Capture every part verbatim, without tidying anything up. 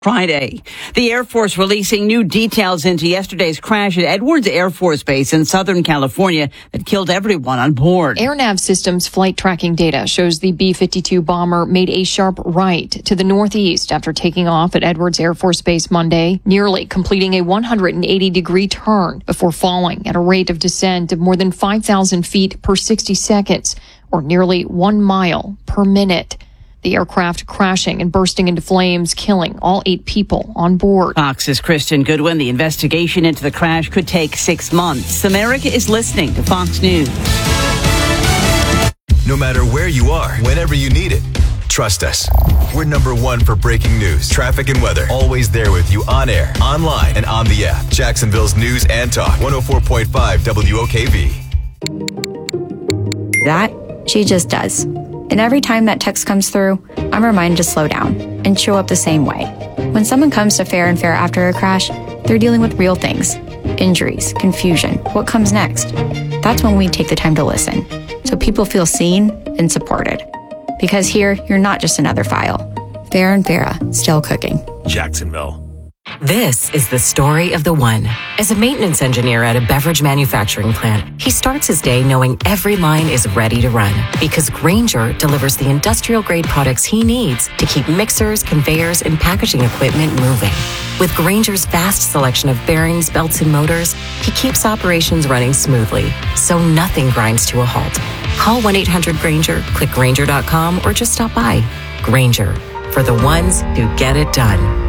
Friday. The Air Force releasing new details into yesterday's crash at Edwards Air Force Base in Southern California that killed everyone on board. AirNav Systems flight tracking data shows the B fifty-two bomber made a sharp right to the northeast after taking off at Edwards Air Force Base Monday, nearly completing a one hundred eighty degree turn before falling at a rate of descent of more than five thousand feet per sixty seconds, or nearly one mile per minute. The aircraft crashing and bursting into flames, killing all eight people on board. Fox's Kristen Goodwin. The investigation into the crash could take six months. America is listening to Fox News. No matter where you are, whenever you need it, trust us. We're number one for breaking news, traffic, and weather. Always there with you on air, online, and on the app. Jacksonville's News and Talk, one oh four point five W O K V. That, she just does. And every time that text comes through, I'm reminded to slow down and show up the same way. When someone comes to Fair and Fair after a crash, they're dealing with real things. Injuries, confusion, what comes next. That's when we take the time to listen, so people feel seen and supported. Because here, you're not just another file. Fair and Fair, still cooking. Jacksonville. This is the story of the one. As a maintenance engineer at a beverage manufacturing plant, he starts his day knowing every line is ready to run because Grainger delivers the industrial-grade products he needs to keep mixers, conveyors, and packaging equipment moving. With Grainger's vast selection of bearings, belts, and motors, he keeps operations running smoothly, so nothing grinds to a halt. Call one eight hundred Grainger, click Grainger dot com, or just stop by. Grainger, for the ones who get it done.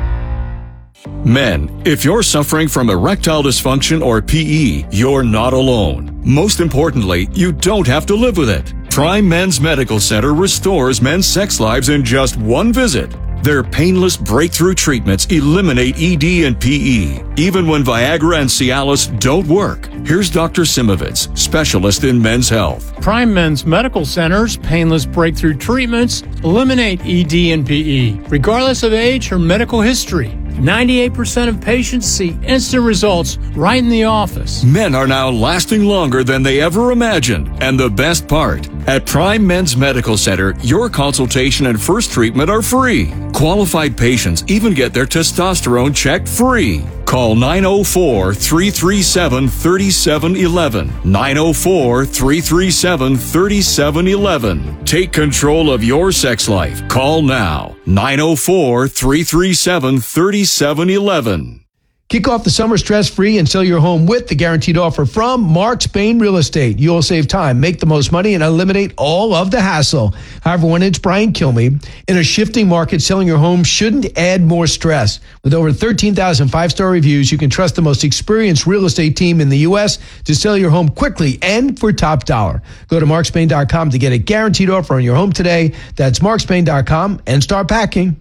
Men, if you're suffering from erectile dysfunction or P E, you're not alone. Most importantly, you don't have to live with it. Prime Men's Medical Center restores men's sex lives in just one visit. Their painless breakthrough treatments eliminate E D and P E, even when Viagra and Cialis don't work. Here's Doctor Simovitz, specialist in men's health. Prime Men's Medical Center's painless breakthrough treatments eliminate E D and P E, regardless of age or medical history. ninety-eight percent of patients see instant results right in the office. Men are now lasting longer than they ever imagined. And the best part, at Prime Men's Medical Center, your consultation and first treatment are free. Qualified patients even get their testosterone checked free. Call nine oh four, three three seven, three seven one one. nine oh four, three three seven, three seven one one. Take control of your sex life. Call now. nine oh four, three three seven, three seven one one. Kick off the summer stress-free and sell your home with the guaranteed offer from Mark Spain Real Estate. You'll save time, make the most money, and eliminate all of the hassle. However, when it's Brian Kilmeade, in a shifting market, selling your home shouldn't add more stress. With over thirteen thousand five-star reviews, you can trust the most experienced real estate team in the U S to sell your home quickly and for top dollar. Go to mark spain dot com to get a guaranteed offer on your home today. That's mark spain dot com and start packing.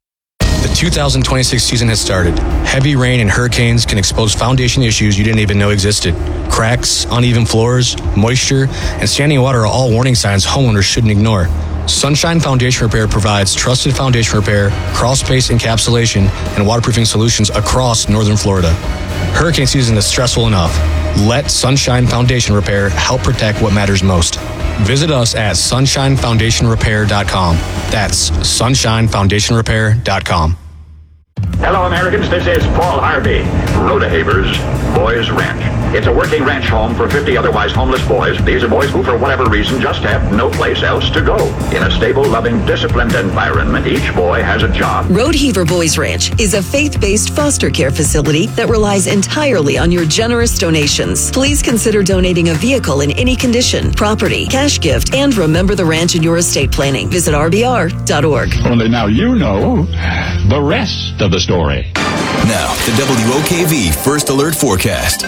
The two thousand twenty-six season has started. Heavy rain and hurricanes can expose foundation issues you didn't even know existed. Cracks, uneven floors, moisture, and standing water are all warning signs homeowners shouldn't ignore. Sunshine Foundation Repair provides trusted foundation repair, crawl space encapsulation, and waterproofing solutions across northern Florida. Hurricane season is stressful enough. Let Sunshine Foundation Repair help protect what matters most. Visit us at sunshine foundation repair dot com. That's sunshine foundation repair dot com. Hello, Americans. This is Paul Harvey, Rodehaver's Boys Ranch. It's a working ranch home for fifty otherwise homeless boys. These are boys who, for whatever reason, just have no place else to go. In a stable, loving, disciplined environment, each boy has a job. Rodeheaver Boys Ranch is a faith-based foster care facility that relies entirely on your generous donations. Please consider donating a vehicle in any condition, property, cash gift, and remember the ranch in your estate planning. Visit r b r dot org. Only now you know the rest of the story. Now, the W O K V First Alert Forecast.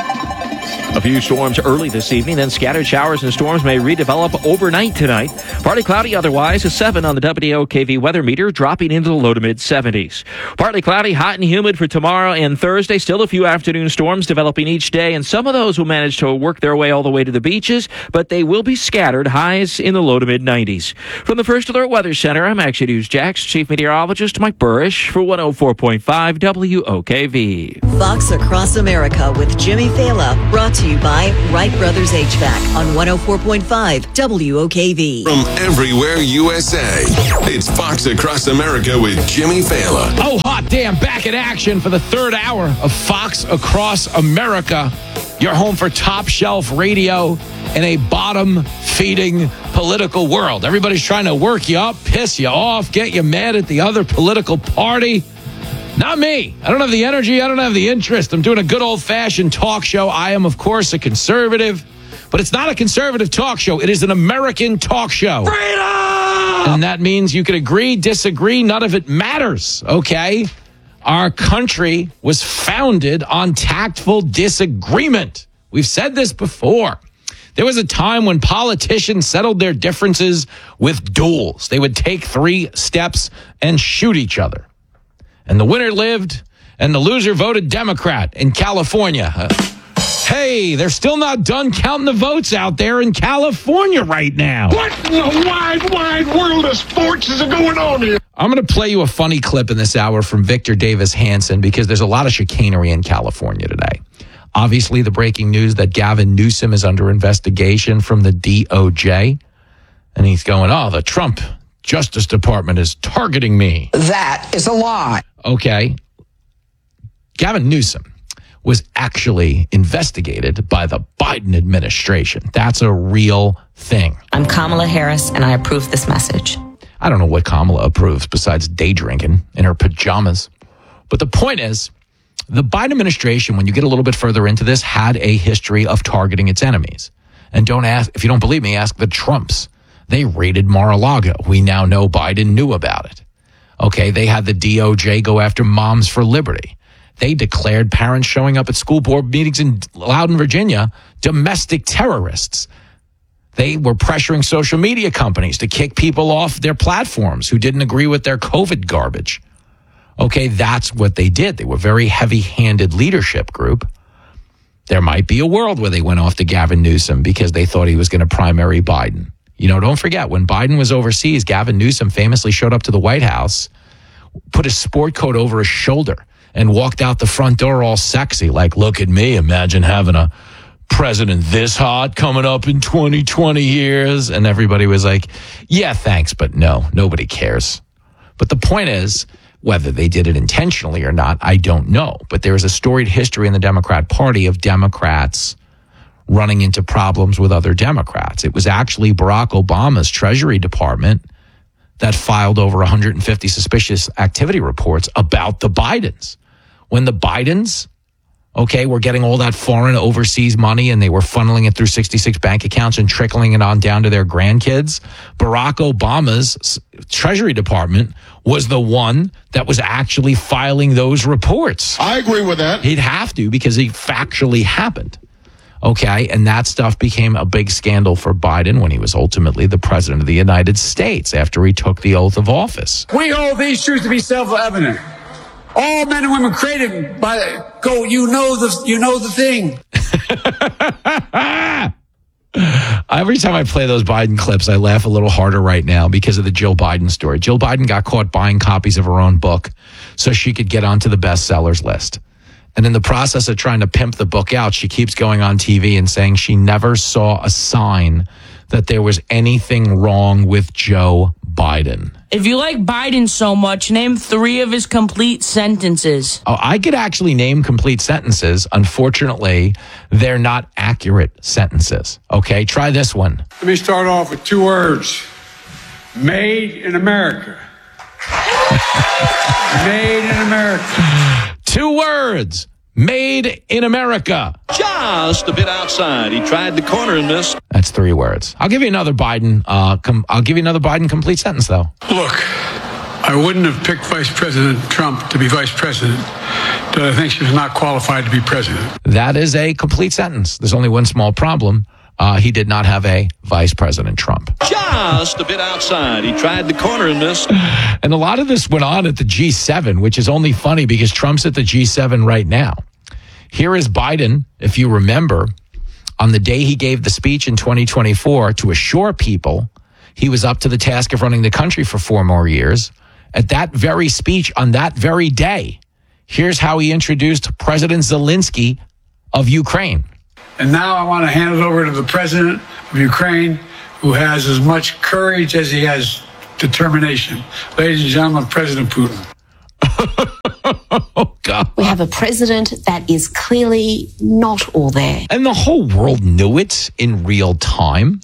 A few storms early this evening, then scattered showers and storms may redevelop overnight tonight. Partly cloudy otherwise, a seven on the W O K V weather meter, dropping into the low to mid seventies. Partly cloudy, hot and humid for tomorrow and Thursday. Still a few afternoon storms developing each day, and some of those will manage to work their way all the way to the beaches, but they will be scattered, highs in the low to mid nineties. From the First Alert Weather Center, I'm Action News Jax Chief Meteorologist Mike Burrish for one oh four point five W O K V. Fox Across America with Jimmy Fela, brought to to you by Wright Brothers H V A C on one oh four point five W O K V. From everywhere U S A, it's Fox Across America with Jimmy Fallon. Oh, hot damn, back in action for the third hour of Fox Across America. Your home for top shelf radio in a bottom-feeding political world. Everybody's trying to work you up, piss you off, get you mad at the other political party. Not me. I don't have the energy. I don't have the interest. I'm doing a good old-fashioned talk show. I am, of course, a conservative, but it's not a conservative talk show. It is an American talk show. Freedom! And that means you can agree, disagree. None of it matters, okay? Our country was founded on tactful disagreement. We've said this before. There was a time when politicians settled their differences with duels. They would take three steps and shoot each other. And the winner lived, and the loser voted Democrat in California. Uh, hey, they're still not done counting the votes out there in California right now. What in the wide, wide world of sports is going on here? I'm going to play you a funny clip in this hour from Victor Davis Hanson because there's a lot of chicanery in California today. Obviously, the breaking news that Gavin Newsom is under investigation from the D O J. And he's going, oh, the Trump Justice Department is targeting me. That is a lie. Okay. Gavin Newsom was actually investigated by the Biden administration. That's a real thing. I'm Kamala Harris, and I approve this message. I don't know what Kamala approves besides day drinking in her pajamas. But the point is, the Biden administration, when you get a little bit further into this, had a history of targeting its enemies. And don't ask, if you don't believe me, ask the Trumps. They raided Mar-a-Lago. We now know Biden knew about it. Okay, they had the D O J go after Moms for Liberty. They declared parents showing up at school board meetings in Loudoun, Virginia, domestic terrorists. They were pressuring social media companies to kick people off their platforms who didn't agree with their COVID garbage. Okay, that's what they did. They were a very heavy-handed leadership group. There might be a world where they went off to Gavin Newsom because they thought he was going to primary Biden. You know, don't forget, when Biden was overseas, Gavin Newsom famously showed up to the White House, put his sport coat over his shoulder, and walked out the front door all sexy, like, look at me, imagine having a president this hot coming up in twenty, twenty years. And everybody was like, yeah, thanks, but no, nobody cares. But the point is, whether they did it intentionally or not, I don't know. But there is a storied history in the Democrat Party of Democrats running into problems with other Democrats. It was actually Barack Obama's Treasury Department that filed over one hundred fifty suspicious activity reports about the Bidens. When the Bidens, okay, were getting all that foreign overseas money and they were funneling it through sixty-six bank accounts and trickling it on down to their grandkids, Barack Obama's Treasury Department was the one that was actually filing those reports. I agree with that. He'd have to because it factually happened. Okay, and that stuff became a big scandal for Biden when he was ultimately the president of the United States after he took the oath of office. We hold these truths to be self-evident. All men and women created by go. You know the you know the thing. Every time I play those Biden clips, I laugh a little harder right now because of the Jill Biden story. Jill Biden got caught buying copies of her own book so she could get onto the bestsellers list. And in the process of trying to pimp the book out, she keeps going on T V and saying she never saw a sign that there was anything wrong with Joe Biden. If you like Biden so much, name three of his complete sentences. Oh, I could actually name complete sentences. Unfortunately, they're not accurate sentences. Okay, try this one. Let me start off with two words. Made in America. Made in America. Two words. Made in America. Just a bit outside. He tried the corner and missed. That's three words. I'll give you another Biden. Uh, com- I'll give you another Biden complete sentence, though. Look, I wouldn't have picked Vice President Trump to be vice president, but I think she was not qualified to be president. That is a complete sentence. There's only one small problem. Uh, he did not have a Vice President Trump. Just a bit outside. He tried the corner and missed. And a lot of this went on at the G seven, which is only funny because Trump's at the G seven right now. Here is Biden, if you remember, on the day he gave the speech in twenty twenty-four to assure people he was up to the task of running the country for four more years. At that very speech on that very day, here's how he introduced President Zelensky of Ukraine. And now I want to hand it over to the president of Ukraine, who has as much courage as he has determination. Ladies and gentlemen, President Putin. Oh, God. We have a president that is clearly not all there. And the whole world knew it in real time.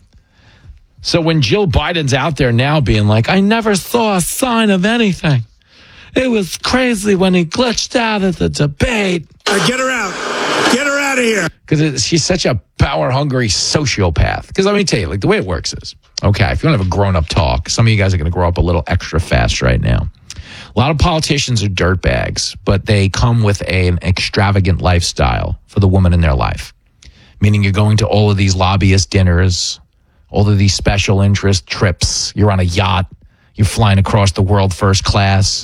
So when Jill Biden's out there now being like, I never saw a sign of anything. It was crazy when he glitched out at the debate. Uh, get her out. Get her out of here. Because she's such a power-hungry sociopath. Because let me tell you, like the way it works is, okay, if you want to have a grown-up talk, some of you guys are going to grow up a little extra fast right now. A lot of politicians are dirtbags, but they come with a, an extravagant lifestyle for the woman in their life. Meaning you're going to all of these lobbyist dinners, all of these special interest trips. You're on a yacht. You're flying across the world first class.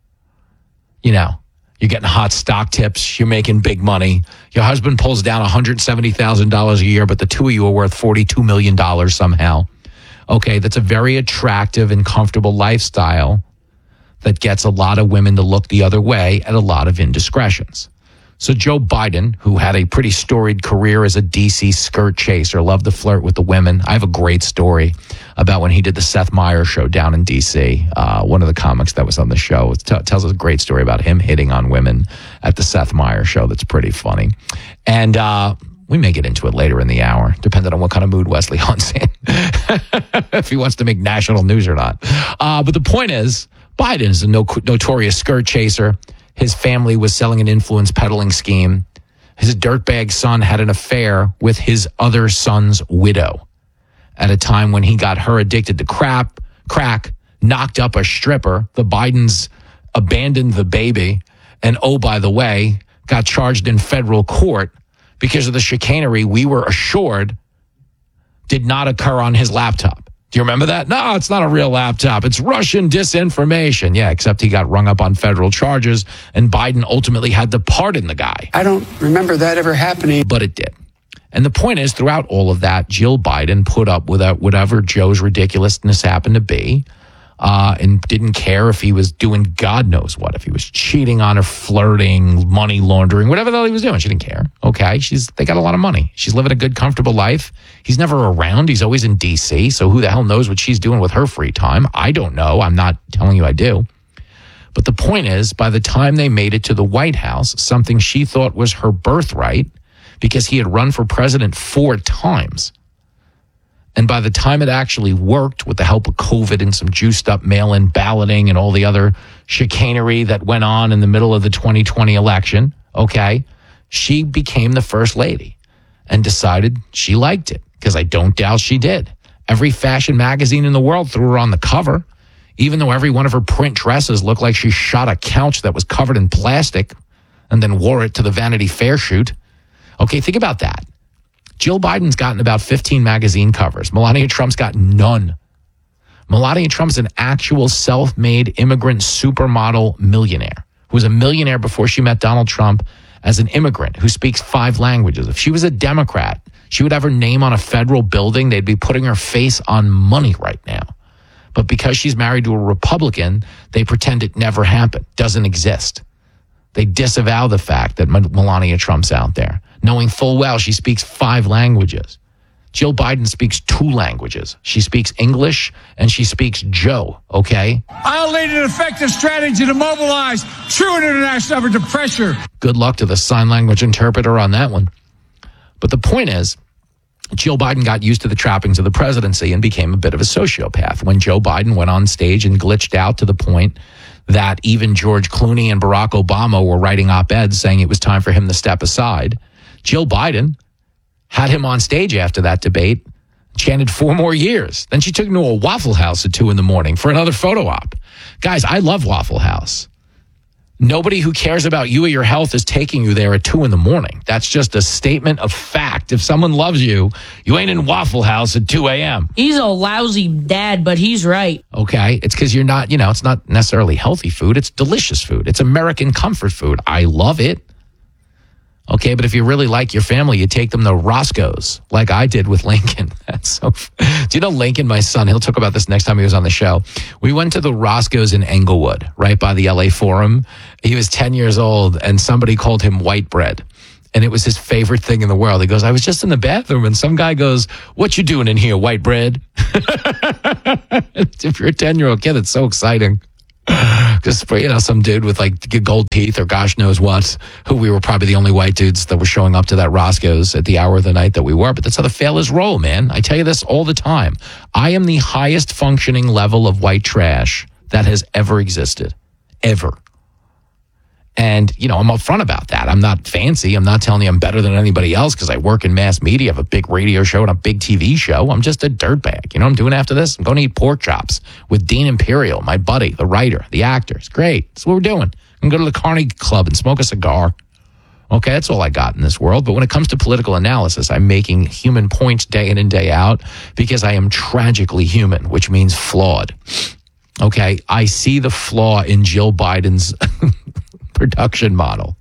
You know, you're getting hot stock tips. You're making big money. Your husband pulls down one hundred seventy thousand dollars a year, but the two of you are worth forty-two million dollars somehow. Okay, that's a very attractive and comfortable lifestyle that gets a lot of women to look the other way at a lot of indiscretions. So Joe Biden, who had a pretty storied career as a D C skirt chaser, loved to flirt with the women. I have a great story about when he did the Seth Meyers show down in D C. Uh, one of the comics that was on the show t- tells us a great story about him hitting on women at the Seth Meyers show. That's pretty funny. And uh, we may get into it later in the hour, depending on what kind of mood Wesley Hunt's in, if he wants to make national news or not. Uh, but the point is, Biden is a no- notorious skirt chaser. His family was selling an influence peddling scheme. His dirtbag son had an affair with his other son's widow at a time when he got her addicted to crap, crack, knocked up a stripper. The Bidens abandoned the baby. And oh, by the way, got charged in federal court because of the chicanery we were assured did not occur on his laptop. Do you remember that? No, it's not a real laptop. It's Russian disinformation. Yeah, except he got rung up on federal charges, and Biden ultimately had to pardon the guy. I don't remember that ever happening. But it did. And the point is, throughout all of that, Jill Biden put up with whatever Joe's ridiculousness happened to be, uh, and didn't care if he was doing God knows what, if he was cheating on her, flirting, money laundering, whatever the hell he was doing. She didn't care. Okay, she's they got a lot of money. She's living a good, comfortable life. He's never around. He's always in D C, so who the hell knows what she's doing with her free time? I don't know. I'm not telling you I do. But the point is, by the time they made it to the White House, something she thought was her birthright, because he had run for president four times. And by the time it actually worked, with the help of COVID and some juiced up mail-in balloting and all the other chicanery that went on in the middle of the twenty twenty election, okay, she became the first lady and decided she liked it, because I don't doubt she did. Every fashion magazine in the world threw her on the cover, even though every one of her print dresses looked like she shot a couch that was covered in plastic and then wore it to the Vanity Fair shoot. Okay, think about that. Jill Biden's gotten about fifteen magazine covers. Melania Trump's got none. Melania Trump's an actual self-made immigrant supermodel millionaire who was a millionaire before she met Donald Trump as an immigrant who speaks five languages. If she was a Democrat, she would have her name on a federal building. They'd be putting her face on money right now. But because she's married to a Republican, they pretend it never happened, doesn't exist. They disavow the fact that Melania Trump's out there, knowing full well she speaks five languages. Jill Biden speaks two languages. She speaks English and she speaks Joe, okay? I'll lead an effective strategy to mobilize true international effort to pressure. Good luck to the sign language interpreter on that one. But the point is, Jill Biden got used to the trappings of the presidency and became a bit of a sociopath. When Joe Biden went on stage and glitched out to the point that even George Clooney and Barack Obama were writing op-eds saying it was time for him to step aside, Jill Biden had him on stage after that debate, chanted four more years. Then she took him to a Waffle House at two in the morning for another photo op. Guys, I love Waffle House. Nobody who cares about you or your health is taking you there at two in the morning. That's just a statement of fact. If someone loves you, you ain't in Waffle House at two a.m. He's a lousy dad, but he's right. Okay, it's because you're not, you know, it's not necessarily healthy food. It's delicious food. It's American comfort food. I love it. Okay, but if you really like your family, you take them to Roscoe's, like I did with Lincoln. That's so. Do you know Lincoln, my son? He'll talk about this next time he was on the show. We went to the Roscoe's in Englewood, right by the L A Forum. He was ten years old, and somebody called him white bread. And it was his favorite thing in the world. He goes, I was just in the bathroom and some guy goes, what you doing in here, white bread? If you're a ten-year-old kid, it's so exciting. Just for, you know, some dude with like gold teeth or gosh knows what, who we were probably the only white dudes that were showing up to that Roscoe's at the hour of the night that we were. But that's how the failures roll, man. I tell you this all the time. I am the highest functioning level of white trash that has ever existed. Ever. And, you know, I'm upfront about that. I'm not fancy. I'm not telling you I'm better than anybody else because I work in mass media, have a big radio show and a big T V show. I'm just a dirtbag. You know what I'm doing after this? I'm going to eat pork chops with Dean Imperial, my buddy, the writer, the actor. It's great. That's what we're doing. I'm going to go to the Carnegie Club and smoke a cigar. Okay, that's all I got in this world. But when it comes to political analysis, I'm making human points day in and day out because I am tragically human, which means flawed. Okay, I see the flaw in Jill Biden's production model.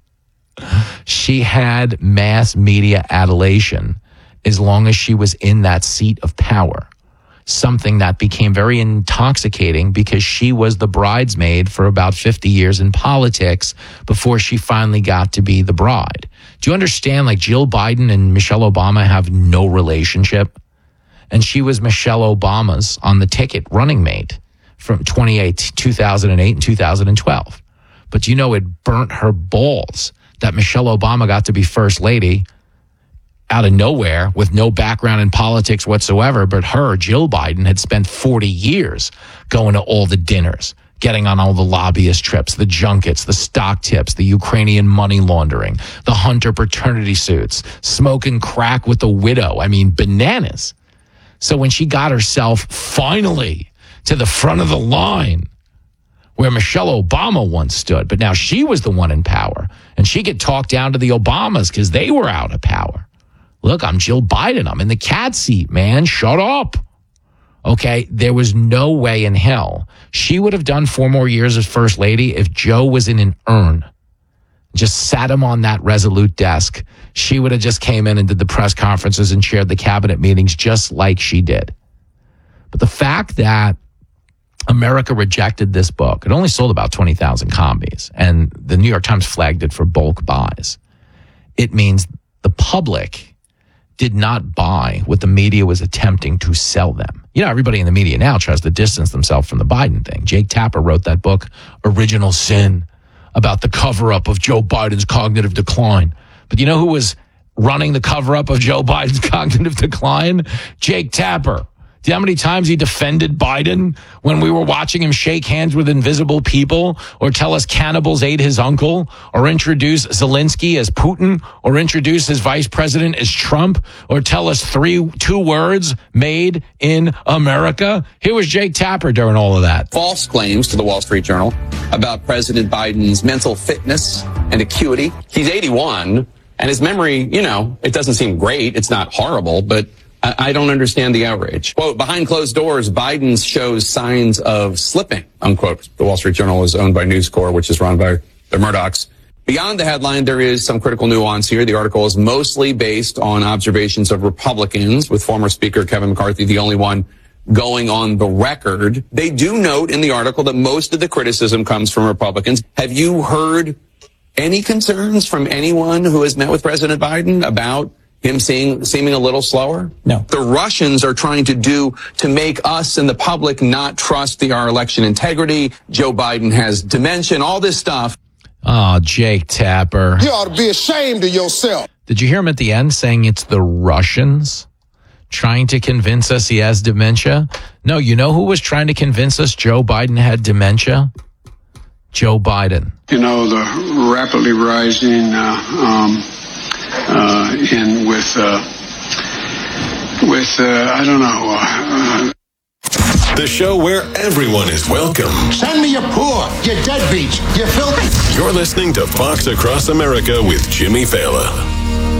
She had mass media adulation as long as she was in that seat of power, something that became very intoxicating because she was the bridesmaid for about fifty years in politics before she finally got to be the bride. Do you understand, like, Jill Biden and Michelle Obama have no relationship? And she was Michelle Obama's on the ticket running mate from twenty-eight, two thousand eight and two thousand twelve. But you know, it burnt her balls that Michelle Obama got to be first lady out of nowhere with no background in politics whatsoever. But her, Jill Biden, had spent forty years going to all the dinners, getting on all the lobbyist trips, the junkets, the stock tips, the Ukrainian money laundering, the Hunter paternity suits, smoking crack with the widow. I mean, bananas. So when she got herself finally to the front of the line, where Michelle Obama once stood, but now she was the one in power, and she could talk down to the Obamas because they were out of power. Look, I'm Jill Biden. I'm in the cat seat, man. Shut up. Okay, there was no way in hell she would have done four more years as first lady if Joe was in an urn, just sat him on that Resolute desk. She would have just came in and did the press conferences and chaired the cabinet meetings just like she did. But the fact that America rejected this book, it only sold about twenty thousand copies, and the New York Times flagged it for bulk buys. It means the public did not buy what the media was attempting to sell them. You know, everybody in the media now tries to distance themselves from the Biden thing. Jake Tapper wrote that book, Original Sin, about the cover-up of Joe Biden's cognitive decline. But you know who was running the cover-up of Joe Biden's cognitive decline? Jake Tapper. Do you know how many times he defended Biden when we were watching him shake hands with invisible people, or tell us cannibals ate his uncle, or introduce Zelensky as Putin, or introduce his vice president as Trump, or tell us three, two words made in America? Here was Jake Tapper during all of that. False claims to the Wall Street Journal about President Biden's mental fitness and acuity. He's eighty-one, and his memory, you know, it doesn't seem great. It's not horrible, but I don't understand the outrage. Quote, behind closed doors, Biden shows signs of slipping, unquote. The Wall Street Journal is owned by News Corp, which is run by the Murdochs. Beyond the headline, there is some critical nuance here. The article is mostly based on observations of Republicans, with former Speaker Kevin McCarthy the only one going on the record. They do note in the article that most of the criticism comes from Republicans. Have you heard any concerns from anyone who has met with President Biden about him seeing, seeming a little slower? No. The Russians are trying to do to make us and the public not trust the, our election integrity. Joe Biden has dementia, all this stuff. Oh, Jake Tapper. You ought to be ashamed of yourself. Did you hear him at the end saying it's the Russians trying to convince us he has dementia? No, you know who was trying to convince us Joe Biden had dementia? Joe Biden. You know, the rapidly rising uh, um, uh, in with, uh, with uh, I don't know. Uh, the show where everyone is welcome. Send me your poor, your deadbeats, your filthy. You're listening to Fox Across America with Jimmy Fallon.